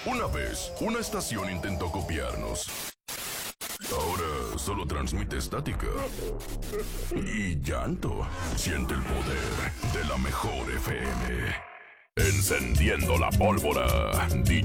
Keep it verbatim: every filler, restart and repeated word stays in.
Una vez, una estación intentó copiarnos. Ahora solo transmite estática y llanto. Siente el poder de la mejor F M. Encendiendo la pólvora, D